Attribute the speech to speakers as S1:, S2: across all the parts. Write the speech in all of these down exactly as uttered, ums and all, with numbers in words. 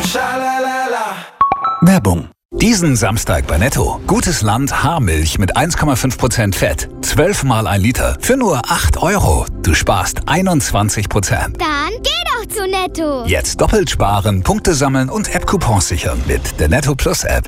S1: Schalalala.
S2: Werbung. Diesen Samstag bei Netto. Gutes Land Haarmilch mit eins Komma fünf Prozent Fett. zwölf mal ein Liter für nur acht Euro. Du sparst einundzwanzig Prozent.
S3: Dann geh doch zu Netto.
S2: Jetzt doppelt sparen, Punkte sammeln und App-Coupons sichern mit der Netto Plus App.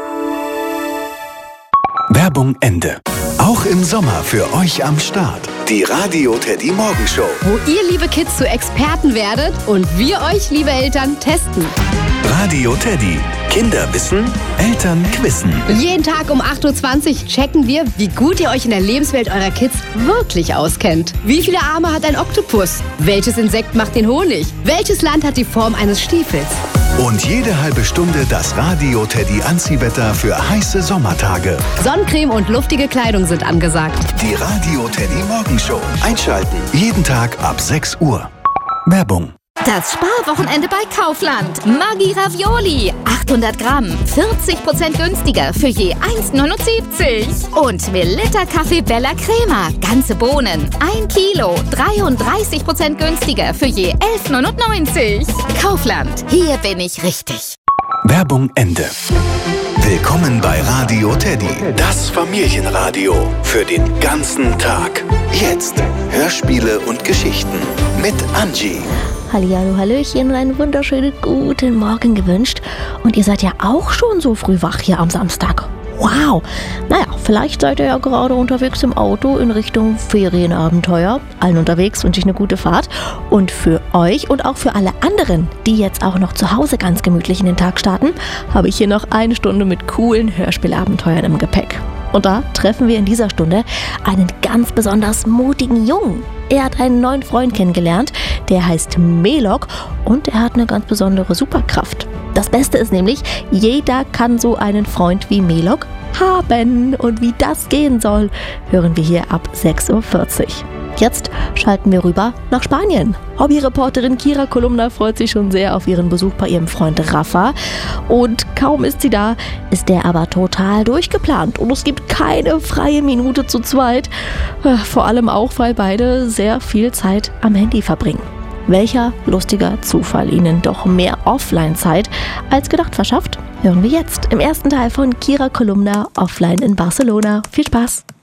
S2: Werbung Ende. Auch im Sommer für euch am Start. Die Radio Teddy Morgenshow.
S4: Wo ihr, liebe Kids, zu Experten werdet und wir euch, liebe Eltern, testen.
S2: Radio Teddy. Kinder wissen, Eltern quizzen.
S4: Jeden Tag um acht Uhr zwanzig checken wir, wie gut ihr euch in der Lebenswelt eurer Kids wirklich auskennt. Wie viele Arme hat ein Oktopus? Welches Insekt macht den Honig? Welches Land hat die Form eines Stiefels?
S2: Und jede halbe Stunde das Radio Teddy Anziehwetter für heiße Sommertage.
S4: Sonnencreme und luftige Kleidung sind angesagt.
S2: Die Radio Teddy Morgenshow. Einschalten. Jeden Tag ab sechs Uhr. Werbung.
S5: Das Sparwochenende bei Kaufland. Maggi Ravioli. achthundert Gramm. vierzig Prozent günstiger für je eins Komma neunundsiebzig. Und Melitta Kaffee Bella Crema. Ganze Bohnen. ein Kilo. dreiunddreißig Prozent günstiger für je elf Komma neunundneunzig. Kaufland. Hier bin ich richtig.
S2: Werbung Ende. Willkommen bei Radio Teddy. Das Familienradio für den ganzen Tag. Jetzt Hörspiele und Geschichten mit Angie.
S6: Hallihallo, Hallöchen und einen wunderschönen guten Morgen gewünscht. Und ihr seid ja auch schon so früh wach hier am Samstag. Wow! Naja, vielleicht seid ihr ja gerade unterwegs im Auto in Richtung Ferienabenteuer. Allen unterwegs wünsche ich eine gute Fahrt. Und für euch und auch für alle anderen, die jetzt auch noch zu Hause ganz gemütlich in den Tag starten, habe ich hier noch eine Stunde mit coolen Hörspielabenteuern im Gepäck. Und da treffen wir in dieser Stunde einen ganz besonders mutigen Jungen. Er hat einen neuen Freund kennengelernt, der heißt Melok und er hat eine ganz besondere Superkraft. Das Beste ist nämlich, jeder kann so einen Freund wie Melok haben. Und wie das gehen soll, hören wir hier ab sechs Uhr vierzig. Jetzt schalten wir rüber nach Spanien. Hobbyreporterin Kira Kolumna freut sich schon sehr auf ihren Besuch bei ihrem Freund Rafa. Und kaum ist sie da, ist der aber total durchgeplant. Und es gibt keine freie Minute zu zweit. Vor allem auch, weil beide sehr viel Zeit am Handy verbringen. Welcher lustiger Zufall ihnen doch mehr Offline-Zeit als gedacht verschafft, hören wir jetzt im ersten Teil von Kira Kolumna Offline in Barcelona. Viel Spaß!